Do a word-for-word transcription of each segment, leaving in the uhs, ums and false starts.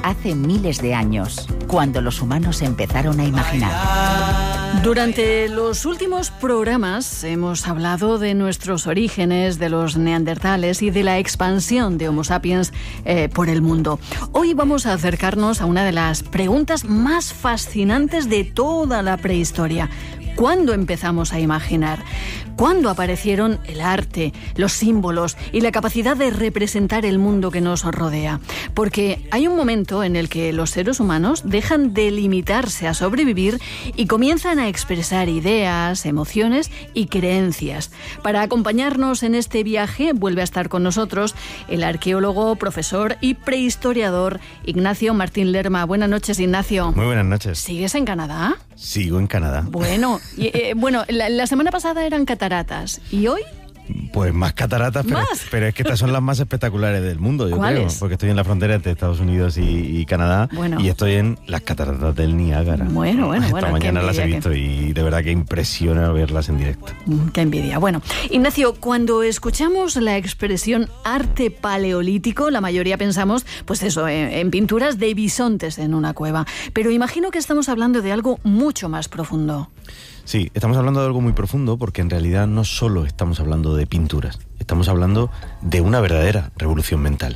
hace miles de años, cuando los humanos empezaron a imaginar. Durante los últimos programas hemos hablado de nuestros orígenes, de los neandertales y de la expansión de Homo sapiens eh, por el mundo. Hoy vamos a acercarnos a una de las preguntas más fascinantes de toda la prehistoria. ¿Cuándo empezamos a imaginar? ¿Cuándo aparecieron el arte, los símbolos y la capacidad de representar el mundo que nos rodea? Porque hay un momento en el que los seres humanos dejan de limitarse a sobrevivir y comienzan a expresar ideas, emociones y creencias. Para acompañarnos en este viaje vuelve a estar con nosotros el arqueólogo, profesor y prehistoriador Ignacio Martín Lerma. Buenas noches, Ignacio. Muy buenas noches. ¿Sigues en Canadá? Sigo en Canadá. Bueno, y, eh, bueno la, la semana pasada eran cataratas. ¿Y hoy? Pues más cataratas, pero, ¿Más? pero es que estas son las más espectaculares del mundo, yo ¿Cuáles? creo. Porque estoy en la frontera entre Estados Unidos y, y Canadá. Bueno. Y estoy en las cataratas del Niágara. Bueno, bueno, Esta bueno. mañana qué las he envidia, visto qué... y de verdad que impresiona verlas en directo. Qué envidia. Bueno, Ignacio, cuando escuchamos la expresión arte paleolítico, la mayoría pensamos, pues eso, en, en pinturas de bisontes en una cueva. Pero imagino que estamos hablando de algo mucho más profundo. Sí, estamos hablando de algo muy profundo porque en realidad no solo estamos hablando de pinturas, estamos hablando de una verdadera revolución mental.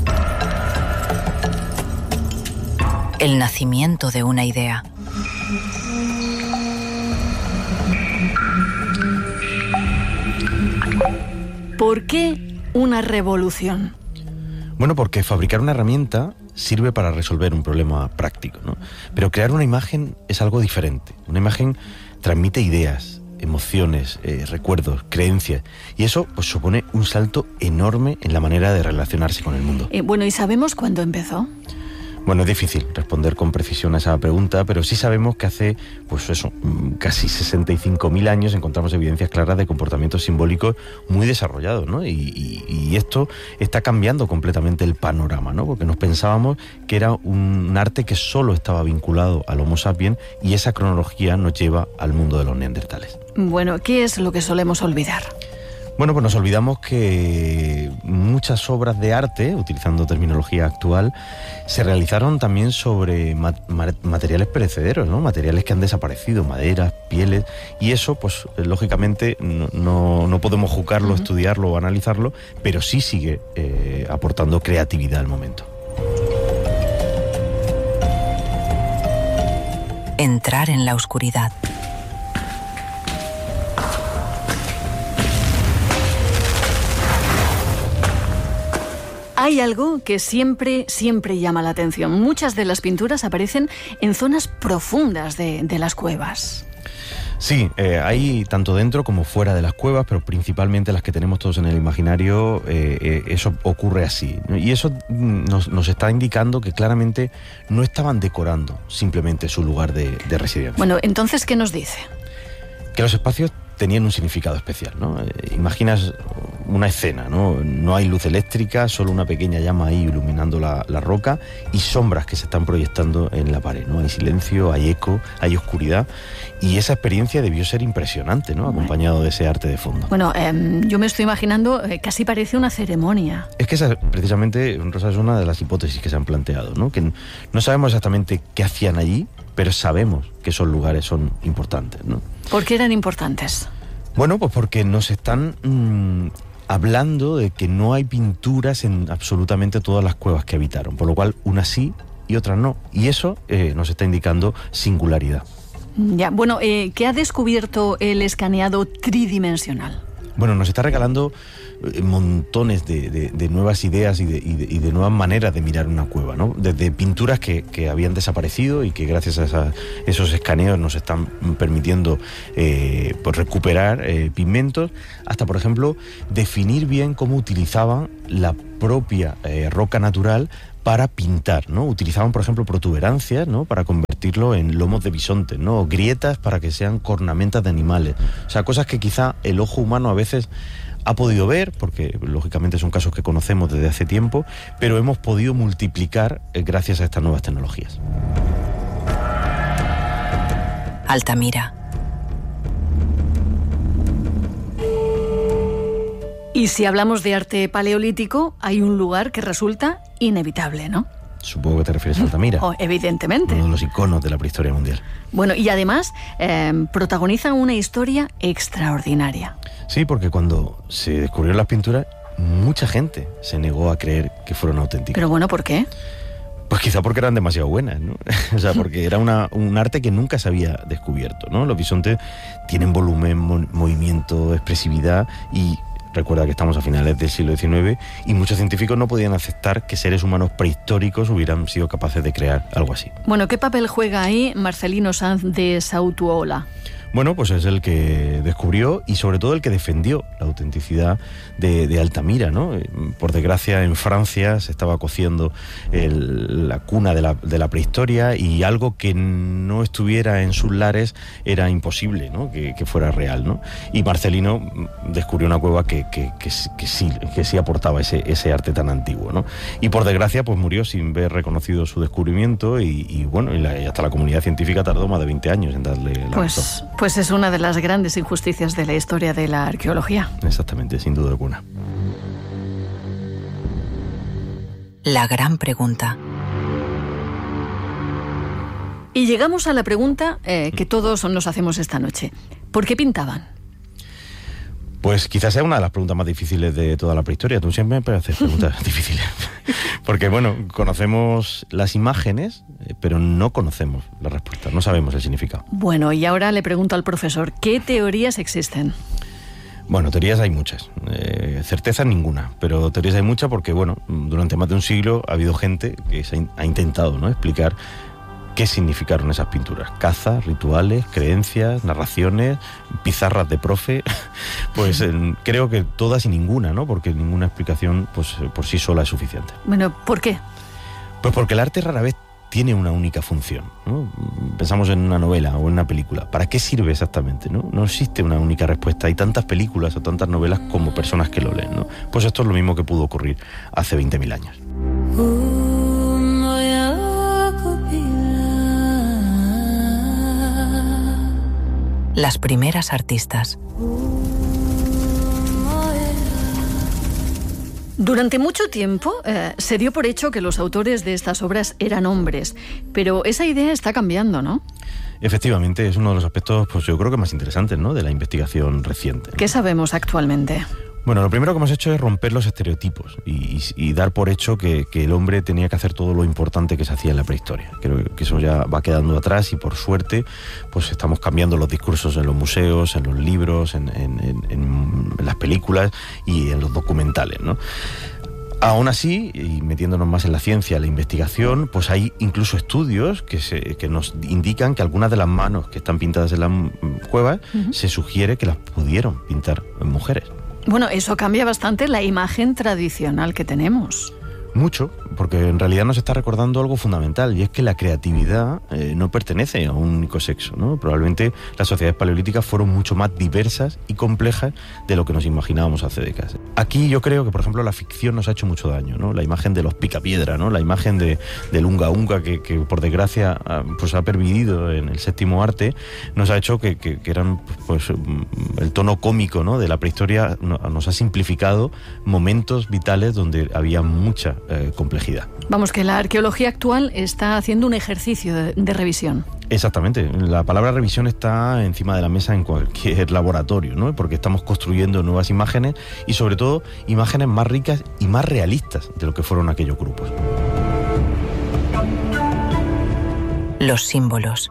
El nacimiento de una idea. ¿Por qué una revolución? Bueno, porque fabricar una herramienta sirve para resolver un problema práctico, ¿no? Pero crear una imagen es algo diferente. Una imagen transmite ideas, emociones, eh, recuerdos, creencias, y eso pues supone un salto enorme en la manera de relacionarse con el mundo. Eh, bueno, ¿y sabemos cuándo empezó? Bueno, es difícil responder con precisión a esa pregunta, pero sí sabemos que hace, pues eso, casi sesenta y cinco mil años encontramos evidencias claras de comportamientos simbólicos muy desarrollados, ¿no? Y, y, y esto está cambiando completamente el panorama, ¿no? Porque nos pensábamos que era un arte que solo estaba vinculado al Homo sapiens y esa cronología nos lleva al mundo de los neandertales. Bueno, ¿qué es lo que solemos olvidar? Bueno, pues nos olvidamos que muchas obras de arte, utilizando terminología actual, se realizaron también sobre mat- materiales perecederos, ¿no? Materiales que han desaparecido, maderas, pieles, y eso, pues, lógicamente, no, no, no podemos juzgarlo, uh-huh. estudiarlo o analizarlo, pero sí sigue eh, aportando creatividad al momento. Entrar en la oscuridad. Hay algo que siempre, siempre llama la atención. Muchas de las pinturas aparecen en zonas profundas de, de las cuevas. Sí, eh, hay tanto dentro como fuera de las cuevas, pero principalmente las que tenemos todos en el imaginario, eh, eh, eso ocurre así. Y eso nos, nos está indicando que claramente no estaban decorando simplemente su lugar de, de residencia. Bueno, entonces, ¿qué nos dice? Que los espacios tenían un significado especial, ¿no? Eh, imaginas una escena, ¿no? No hay luz eléctrica, solo una pequeña llama ahí iluminando la, la roca y sombras que se están proyectando en la pared, ¿no? Hay silencio, hay eco, hay oscuridad y esa experiencia debió ser impresionante, ¿no? Acompañado de ese arte de fondo. Bueno, eh, yo me estoy imaginando, eh, casi parece una ceremonia. Es que esa, precisamente, Rosa, es una de las hipótesis que se han planteado, ¿no? Que no sabemos exactamente qué hacían allí, pero sabemos que esos lugares son importantes, ¿no? ¿Por qué eran importantes? Bueno, pues porque nos están mmm, hablando de que no hay pinturas en absolutamente todas las cuevas que habitaron, por lo cual unas sí y otras no. Y eso eh, nos está indicando singularidad. Ya, bueno, eh, ¿qué ha descubierto el escaneado tridimensional? Bueno, nos está regalando montones de, de, de nuevas ideas y de, y, de, y de nuevas maneras de mirar una cueva, ¿no? Desde pinturas que, que habían desaparecido y que gracias a esa, esos escaneos nos están permitiendo eh, pues recuperar eh, pigmentos, hasta, por ejemplo, definir bien cómo utilizaban la propia eh, roca natural para pintar, ¿no? Utilizaban, por ejemplo, protuberancias, ¿no? Para convertirlo en lomos de bisontes, ¿no? O grietas para que sean cornamentas de animales. O sea, cosas que quizá el ojo humano a veces ha podido ver, porque lógicamente son casos que conocemos desde hace tiempo, pero hemos podido multiplicar eh, gracias a estas nuevas tecnologías. Altamira. Y si hablamos de arte paleolítico, hay un lugar que resulta inevitable, ¿no? Supongo que te refieres a Altamira. Oh, evidentemente. Uno de los iconos de la prehistoria mundial. Bueno, y además eh, protagoniza una historia extraordinaria. Sí, porque cuando se descubrieron las pinturas, mucha gente se negó a creer que fueron auténticas. Pero bueno, ¿por qué? Pues quizá porque eran demasiado buenas, ¿no? O sea, porque era una, un arte que nunca se había descubierto, ¿no? Los bisontes tienen volumen, mo- movimiento, expresividad y... Recuerda que estamos a finales del siglo diecinueve y muchos científicos no podían aceptar que seres humanos prehistóricos hubieran sido capaces de crear algo así. Bueno, ¿qué papel juega ahí Marcelino Sanz de Sautuola? Bueno, pues es el que descubrió y sobre todo el que defendió la autenticidad de, de Altamira, ¿no? Por desgracia, en Francia se estaba cociendo el, la cuna de la, de la prehistoria y algo que no estuviera en sus lares era imposible, ¿no? Que, que fuera real, ¿no? Y Marcelino descubrió una cueva que, que, que, que, sí, que sí aportaba ese, ese arte tan antiguo, ¿no? Y por desgracia, pues murió sin ver reconocido su descubrimiento y, y bueno, y, la, y hasta la comunidad científica tardó más de veinte años en darle la Pues... razón. Pues es una de las grandes injusticias de la historia de la arqueología. Exactamente, sin duda alguna. La gran pregunta. Y llegamos a la pregunta eh, que todos nos hacemos esta noche. ¿Por qué pintaban? Pues quizás sea una de las preguntas más difíciles de toda la prehistoria. Tú siempre me haces preguntas difíciles. Porque, bueno, conocemos las imágenes, eh, pero no conocemos la respuesta, no sabemos el significado. Bueno, y ahora le pregunto al profesor, ¿qué teorías existen? Bueno, teorías hay muchas. Eh, certezas ninguna, pero teorías hay muchas porque, bueno, durante más de un siglo ha habido gente que se ha, in- ha intentado, ¿no?, explicar qué significaron esas pinturas. Cazas, rituales, creencias, narraciones, pizarras de profe. Pues eh, creo que todas y ninguna, ¿no? Porque ninguna explicación pues por sí sola es suficiente. Bueno, ¿por qué? Pues porque el arte rara vez tiene una única función, ¿no? Pensamos en una novela o en una película. ¿Para qué sirve exactamente, no? No existe una única respuesta. Hay tantas películas o tantas novelas como personas que lo leen, ¿no? Pues esto es lo mismo que pudo ocurrir hace veinte mil años. Las primeras artistas. Durante mucho tiempo eh, se dio por hecho que los autores de estas obras eran hombres, pero esa idea está cambiando, ¿no? Efectivamente, es uno de los aspectos, pues yo creo que más interesantes, ¿no?, de la investigación reciente, ¿no? ¿Qué sabemos actualmente? Bueno, lo primero que hemos hecho es romper los estereotipos y, y, y dar por hecho que, que el hombre tenía que hacer todo lo importante que se hacía en la prehistoria. Creo que eso ya va quedando atrás y por suerte pues estamos cambiando los discursos en los museos, en los libros, en, en, en, en las películas y en los documentales, ¿no? Aún así, y metiéndonos más en la ciencia, la investigación, pues hay incluso estudios que, se, que nos indican que algunas de las manos que están pintadas en las cuevas uh-huh. se sugiere que las pudieron pintar mujeres. Bueno, eso cambia bastante la imagen tradicional que tenemos. Mucho, porque en realidad nos está recordando algo fundamental, y es que la creatividad eh, no pertenece a un único sexo, ¿no? Probablemente las sociedades paleolíticas fueron mucho más diversas y complejas de lo que nos imaginábamos hace décadas. Aquí yo creo que, por ejemplo, la ficción nos ha hecho mucho daño, ¿no? La imagen de los picapiedra, ¿no? La imagen de, del unga unga, que, que por desgracia pues ha pervivido en el séptimo arte, nos ha hecho que, que, que eran, pues, el tono cómico, ¿no?, de la prehistoria, nos ha simplificado momentos vitales donde había mucha Eh, complejidad. Vamos, que la arqueología actual está haciendo un ejercicio de, de revisión. Exactamente, la palabra revisión está encima de la mesa en cualquier laboratorio, ¿no? Porque estamos construyendo nuevas imágenes y sobre todo imágenes más ricas y más realistas de lo que fueron aquellos grupos. Los símbolos.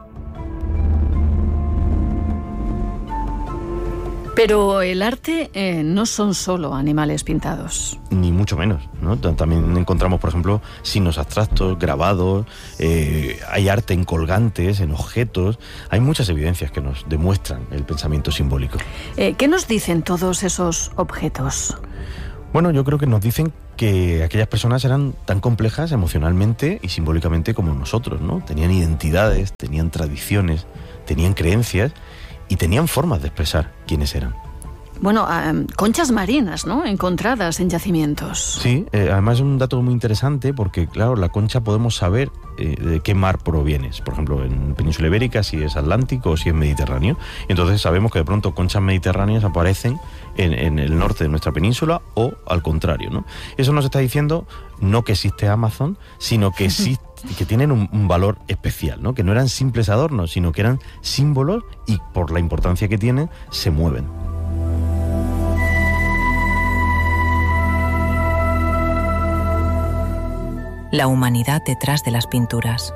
Pero el arte eh, no son solo animales pintados. Ni mucho menos, ¿no? También encontramos, por ejemplo, signos abstractos, grabados, eh, hay arte en colgantes, en objetos. Hay muchas evidencias que nos demuestran el pensamiento simbólico. Eh, ¿Qué nos dicen todos esos objetos? Bueno, yo creo que nos dicen que aquellas personas eran tan complejas emocionalmente y simbólicamente como nosotros, ¿no? Tenían identidades, tenían tradiciones, tenían creencias y tenían formas de expresar quiénes eran. Bueno, eh, conchas marinas, ¿no?, encontradas en yacimientos. Sí, eh, además es un dato muy interesante porque, claro, la concha podemos saber eh, de qué mar proviene. Por ejemplo, en Península Ibérica, si es Atlántico o si es Mediterráneo. Entonces sabemos que de pronto conchas mediterráneas aparecen en, en el norte de nuestra península o al contrario, ¿no? Eso nos está diciendo no que existe Amazon, sino que existe, que tienen un, un valor especial, ¿no? Que no eran simples adornos, sino que eran símbolos y por la importancia que tienen se mueven. La humanidad detrás de las pinturas.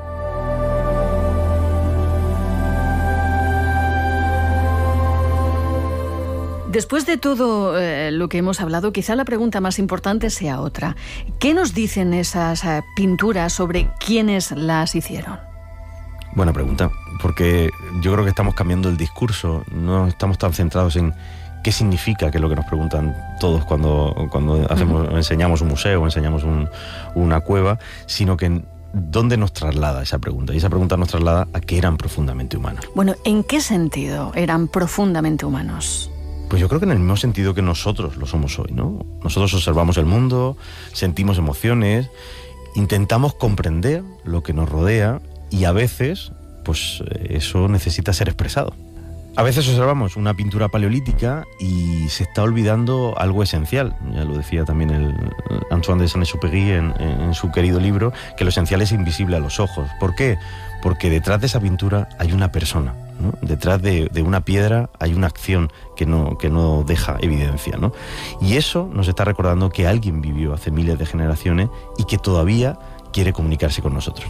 Después de todo eh, lo que hemos hablado, quizá la pregunta más importante sea otra. ¿Qué nos dicen esas eh, pinturas sobre quiénes las hicieron? Buena pregunta, porque yo creo que estamos cambiando el discurso, no estamos tan centrados en qué significa, que es lo que nos preguntan todos cuando, cuando hacemos, uh-huh. enseñamos un museo, enseñamos un, una cueva, sino que en dónde nos traslada esa pregunta. Y esa pregunta nos traslada a que eran profundamente humanos. Bueno, ¿en qué sentido eran profundamente humanos? Pues yo creo que en el mismo sentido que nosotros lo somos hoy, ¿no? Nosotros observamos el mundo, sentimos emociones, intentamos comprender lo que nos rodea y a veces, pues eso necesita ser expresado. A veces observamos una pintura paleolítica y se está olvidando algo esencial. Ya lo decía también el Antoine de Saint-Exupéry en, en su querido libro, que lo esencial es invisible a los ojos. ¿Por qué? Porque detrás de esa pintura hay una persona, ¿no? Detrás de, de una piedra hay una acción que no, que no deja evidencia, ¿no? Y eso nos está recordando que alguien vivió hace miles de generaciones y que todavía quiere comunicarse con nosotros.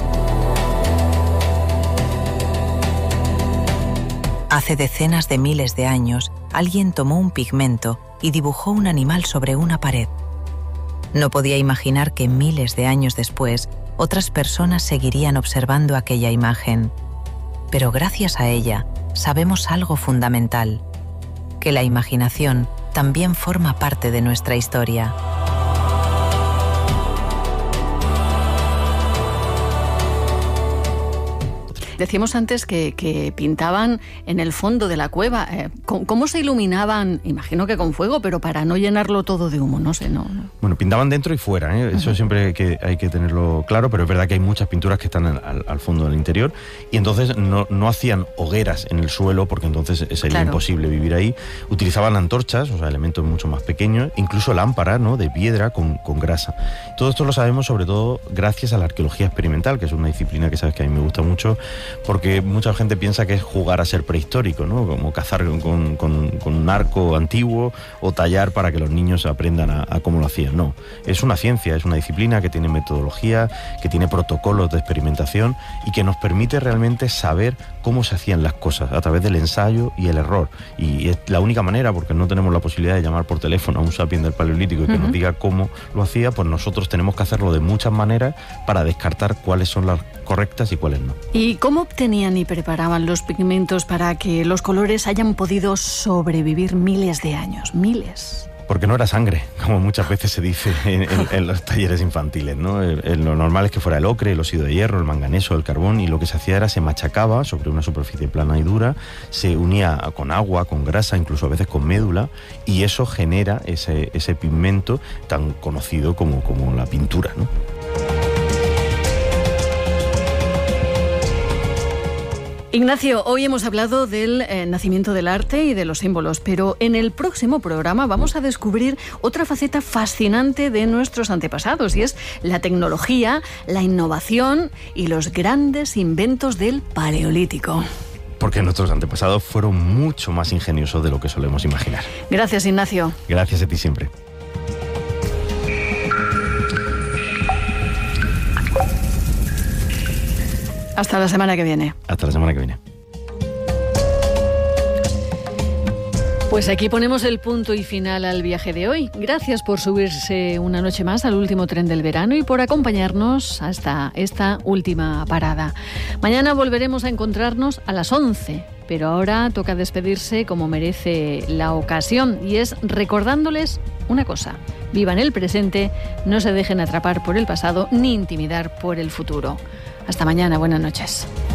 Hace decenas de miles de años, alguien tomó un pigmento y dibujó un animal sobre una pared. No podía imaginar que miles de años después, otras personas seguirían observando aquella imagen. Pero gracias a ella, sabemos algo fundamental: que la imaginación también forma parte de nuestra historia. Decíamos antes que, que pintaban en el fondo de la cueva. Eh, ¿Cómo se iluminaban? Imagino que con fuego, pero para no llenarlo todo de humo, no sé, no. no. Bueno, pintaban dentro y fuera, ¿eh? Eso uh-huh. siempre hay que, hay que tenerlo claro, pero es verdad que hay muchas pinturas que están al, al fondo del interior y entonces no, no hacían hogueras en el suelo porque entonces sería claro. imposible vivir ahí. Utilizaban antorchas, o sea, elementos mucho más pequeños, incluso lámparas, ¿no? De piedra con, con grasa. Todo esto lo sabemos sobre todo gracias a la arqueología experimental, que es una disciplina que sabes que a mí me gusta mucho, porque mucha gente piensa que es jugar a ser prehistórico, ¿no? Como cazar con, con, con un arco antiguo o tallar para que los niños aprendan a, a cómo lo hacían. No, es una ciencia, es una disciplina que tiene metodología, que tiene protocolos de experimentación y que nos permite realmente saber cómo se hacían las cosas a través del ensayo y el error. Y es la única manera, porque no tenemos la posibilidad de llamar por teléfono a un sapiens del Paleolítico y que uh-huh. nos diga cómo lo hacía, pues nosotros tenemos que hacerlo de muchas maneras para descartar cuáles son las correctas y cuáles no. ¿Y cómo obtenían y preparaban los pigmentos para que los colores hayan podido sobrevivir miles de años? Miles. Porque no era sangre, como muchas veces se dice en, en, en los talleres infantiles, ¿no? El, el, lo normal es que fuera el ocre, el óxido de hierro, el manganeso, el carbón, y lo que se hacía era se machacaba sobre una superficie plana y dura, se unía con agua, con grasa, incluso a veces con médula, y eso genera ese, ese pigmento tan conocido como, como la pintura, ¿no? Ignacio, hoy hemos hablado del eh, nacimiento del arte y de los símbolos, pero en el próximo programa vamos a descubrir otra faceta fascinante de nuestros antepasados, y es la tecnología, la innovación y los grandes inventos del Paleolítico. Porque nuestros antepasados fueron mucho más ingeniosos de lo que solemos imaginar. Gracias, Ignacio. Gracias a ti siempre. Hasta la semana que viene. Hasta la semana que viene. Pues aquí ponemos el punto y final al viaje de hoy. Gracias por subirse una noche más al último tren del verano y por acompañarnos hasta esta última parada. Mañana volveremos a encontrarnos a las once, pero ahora toca despedirse como merece la ocasión, y es recordándoles una cosa: vivan el presente, no se dejen atrapar por el pasado ni intimidar por el futuro. Hasta mañana, buenas noches.